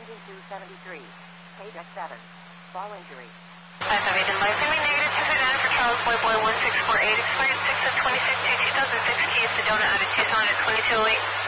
7273. Page X7. Fall injury. 558 and life. Leaving negative 239 for Charles Boy 1648. Expired 6 of 26 2006. Kia Sedona out of Tucson at 2208.